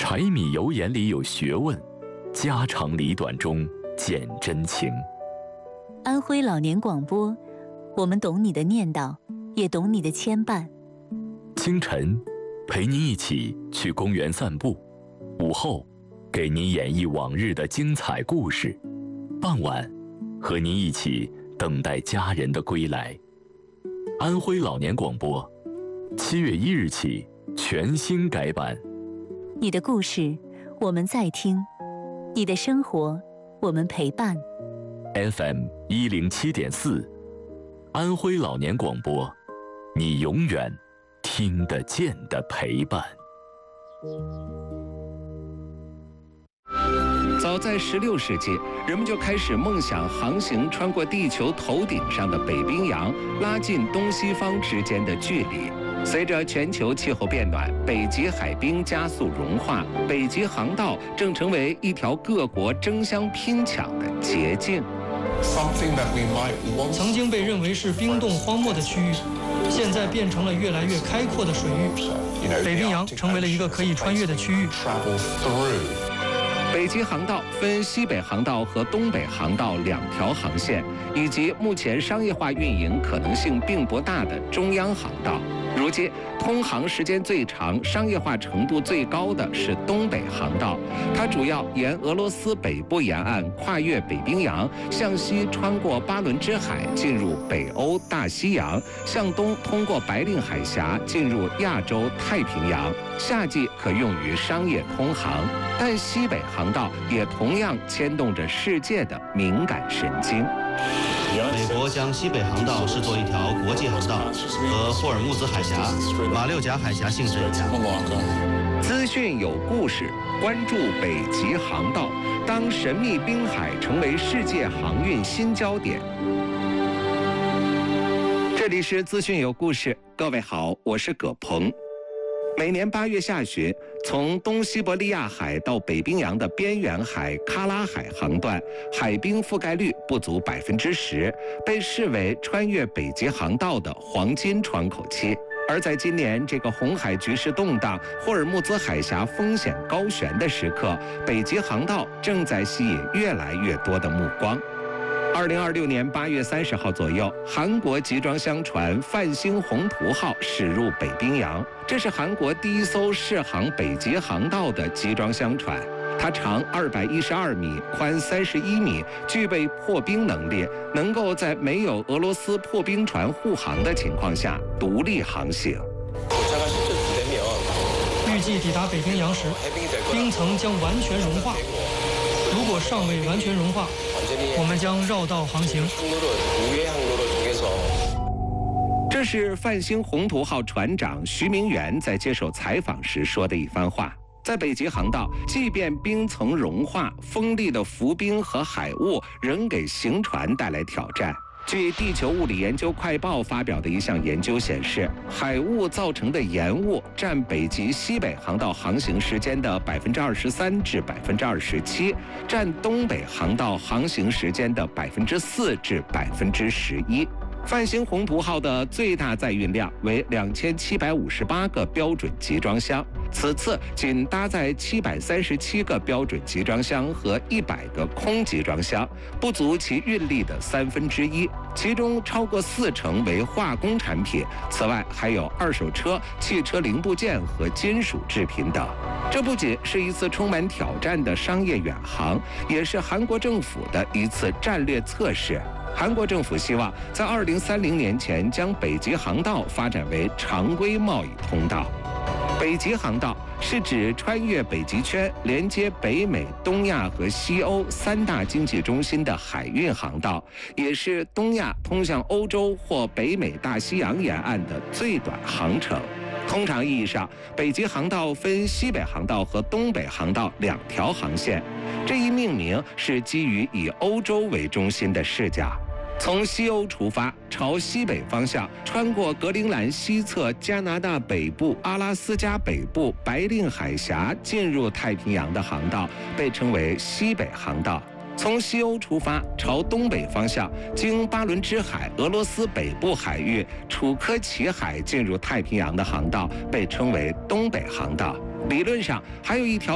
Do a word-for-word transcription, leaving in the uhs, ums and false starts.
柴米油盐里有学问，家长里短中见真情。 安徽老年广播，我们懂你的念叨，也懂你的牵绊。 清晨，陪您一起去公园散步；午后，给您演绎往日的精彩故事；傍晚，和您一起等待家人的归来。安徽老年广播，七月一日起全新改版。 你的故事，我们在听；你的生活，我们陪伴。 F M 一零七点四，安徽老年广播，你永远听得见的陪伴。 早在十六世纪，人们就开始梦想航行穿过地球头顶上的北冰洋，拉近东西方之间的距离。随着全球气候变暖，北极海冰加速融化，北极航道正成为一条各国争相拼抢的捷径。 曾经被认为是冰冻荒漠的区域，现在变成了越来越开阔的水域。北冰洋成为了一个可以穿越的区域。 北极航道分西北航道和东北航道两条航线，以及目前商业化运营可能性并不大的中央航道。如今，通航时间最长、商业化程度最高的是东北航道，它主要沿俄罗斯北部沿岸跨越北冰洋，向西穿过巴伦支海进入北欧大西洋，向东通过白令海峡进入亚洲太平洋。夏季可用于商业通航，但西北航道也同样牵动着世界的敏感神经。 美国将西北航道视作一条国际航道，和霍尔木兹海峡、马六甲海峡性质一样。 资讯有故事，关注北极航道，当神秘冰海成为世界航运新焦点。这里是资讯有故事，各位好，我是葛鹏。每年八月下旬，从东西伯利亚海到北冰洋的边缘海喀拉海航段，海冰覆盖率不足百分之十，被视为穿越北极航道的黄金窗口期。而在今年这个红海局势动荡、霍尔木兹海峡风险高悬的时刻，北极航道正在吸引越来越多的目光。二零二六年八月三十号左右，韩国集装箱船泛星宏图号驶入北冰洋，这是韩国第一艘试航北极航道的集装箱船。它长二百一十二米，宽三十一米，具备破冰能力，能够在没有俄罗斯破冰船护航的情况下独立航行。 预计抵达北冰洋时，冰层将完全融化。如果尚未完全融化，我们将绕道航行。 这是泛星宏图号船长徐明元在接受采访时说的一番话。在北极航道，即便冰层融化，锋利的浮冰和海雾仍给行船带来挑战。据地球物理研究快报发表的一项研究显示，海雾造成的延误占北极西北航道航行时间的百分之二十三至百分之二十七，占东北航道航行时间的百分之四至百分之十一。泛星宏图号的最大载运量为两千七百五十八个标准集装箱，此次仅搭载七百三十七个标准集装箱和一百个空集装箱，不足其运力的三分之一，其中超过四成为化工产品，此外还有二手车、汽车零部件和金属制品等。这不仅是一次充满挑战的商业远航，也是韩国政府的一次战略测试。韩国政府希望在二零三零年前将北极航道发展为常规贸易通道。北极航道是指穿越北极圈，连接北美、东亚和西欧三大经济中心的海运航道，也是东亚通向欧洲或北美大西洋沿岸的最短航程。通常意义上，北极航道分西北航道和东北航道两条航线，这一命名是基于以欧洲为中心的视角。从西欧出发，朝西北方向穿过格陵兰西侧、加拿大北部、阿拉斯加北部、白令海峡进入太平洋的航道被称为西北航道。从西欧出发，朝东北方向，经巴伦支海、俄罗斯北部海域、楚科奇海进入太平洋的航道被称为东北航道。理论上，还有一条